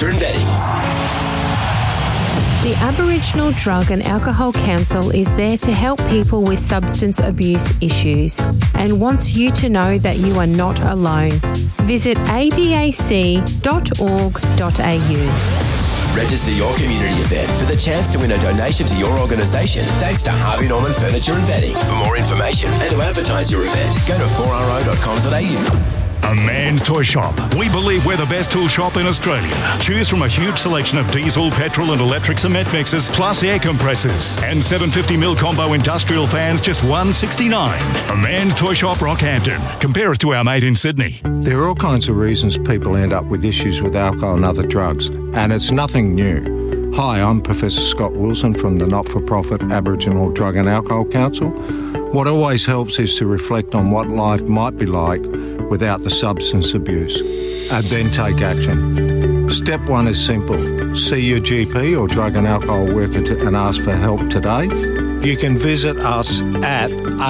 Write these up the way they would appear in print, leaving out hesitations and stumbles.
Furniture and Bedding. The Aboriginal Drug and Alcohol Council is there to help people with substance abuse issues and wants you to know that you are not alone. Visit adac.org.au. Register your community event for the chance to win a donation to your organisation thanks to Harvey Norman Furniture and Bedding. For more information and to advertise your event, go to 4ro.com.au. A Man's Toy Shop. We believe we're the best tool shop in Australia. Choose from a huge selection of diesel, petrol and electric cement mixers, plus air compressors. And 750mm combo industrial fans, just $169. A Man's Toy Shop, Rockhampton. Compare us to our mate in Sydney. There are all kinds of reasons people end up with issues with alcohol and other drugs, and it's nothing new. Hi, I'm Professor Scott Wilson from the not-for-profit Aboriginal Drug and Alcohol Council. What always helps is to reflect on what life might be like without the substance abuse, and then take action. Step one is simple. See your GP or drug and alcohol worker and ask for help today. You can visit us at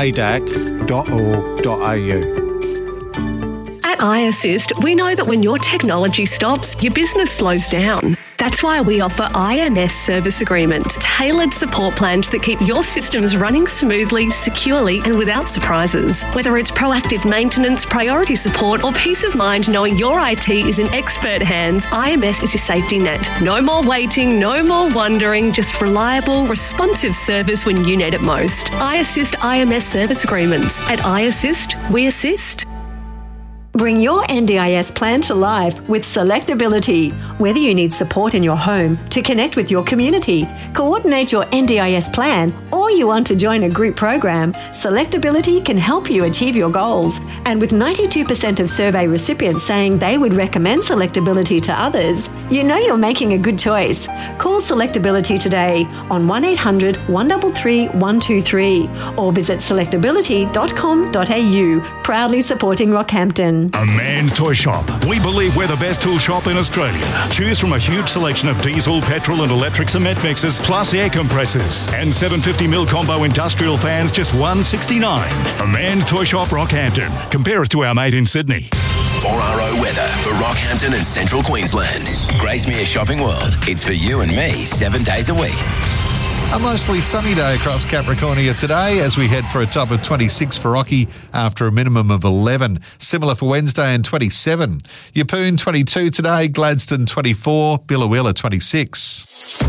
adac.org.au. At iAssist, we know that when your technology stops, your business slows down. That's why we offer IMS service agreements, tailored support plans that keep your systems running smoothly, securely and without surprises. Whether it's proactive maintenance, priority support or peace of mind knowing your IT is in expert hands, IMS is your safety net. No more waiting, no more wondering, just reliable, responsive service when you need it most. iAssist IMS service agreements. At iAssist, we assist. Bring your NDIS plan to life with Selectability. Whether you need support in your home, to connect with your community, coordinate your NDIS plan, or you want to join a group program, Selectability can help you achieve your goals. And with 92% of survey recipients saying they would recommend Selectability to others, you know you're making a good choice. Call Selectability today on 1800 133 123 or visit selectability.com.au, proudly supporting Rockhampton. A Man's Toy Shop. We believe we're the best tool shop in Australia. Choose from a huge selection of diesel, petrol and electric cement mixers, plus air compressors. And 750mm combo industrial fans, just $169. A Man's Toy Shop, Rockhampton. Compare us to our mate in Sydney. 4RO weather for Rockhampton and Central Queensland. Gracemere Shopping World. It's for you and me 7 days a week. A mostly sunny day across Capricornia today as we head for a top of 26 for Rocky after a minimum of 11. Similar for Wednesday and 27. Yeppoon 22 today, Gladstone 24, Billawilla 26.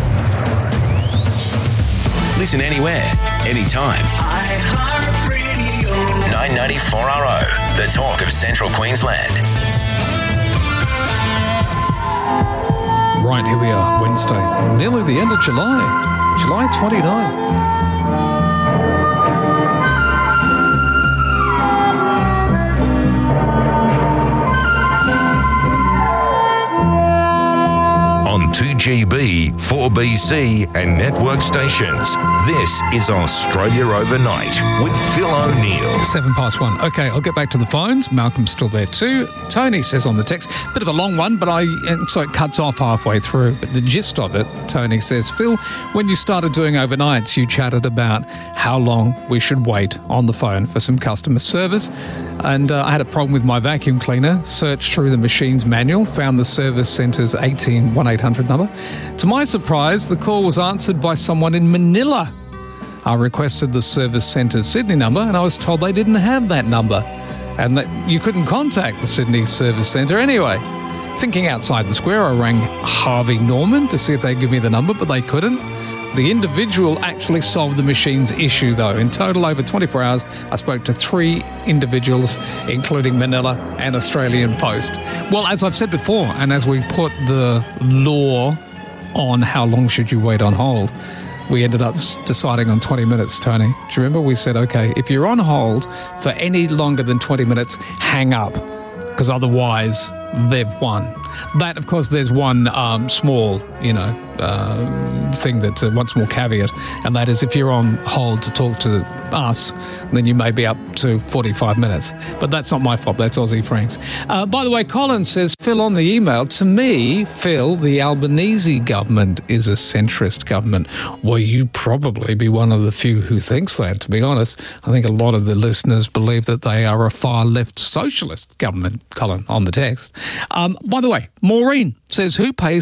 Listen anywhere, anytime. 994RO, the talk of Central Queensland. Right, here we are, Wednesday, nearly the end of July. July 29. On 2GB, 4BC and network stations. This is Australia Overnight with Phil O'Neill. 1:07. Okay, I'll get back to the phones. Malcolm's still there too. Tony says on the text, bit of a long one, so it cuts off halfway through. But the gist of it, Tony says, Phil, when you started doing overnights, you chatted about how long we should wait on the phone for some customer service. And I had a problem with my vacuum cleaner, searched through the machine's manual, found the service centre's 18-1800 number. To my surprise, the call was answered by someone in Manila. I requested the service centre's Sydney number and I was told they didn't have that number and that you couldn't contact the Sydney service centre anyway. Thinking outside the square, I rang Harvey Norman to see if they'd give me the number, but they couldn't. The individual actually solved the machine's issue, though. In total, over 24 hours, I spoke to 3 individuals, including Manila and Australian Post. Well, as I've said before, and as we put the law on how long should you wait on hold, we ended up deciding on 20 minutes, Tony. Do you remember? We said, OK, if you're on hold for any longer than 20 minutes, hang up, because otherwise they've won. That, of course, there's one small, thing that one small caveat, and that is if you're on hold to talk to us, then you may be up to 45 minutes. But that's not my fault. That's Aussie Frank's. By the way, Colin says, Phil, on the email, to me, Phil, the Albanese government is a centrist government. Well, you probably be one of the few who thinks that, to be honest. I think a lot of the listeners believe that they are a far-left socialist government, Colin, on the text. By the way, Maureen says, who pays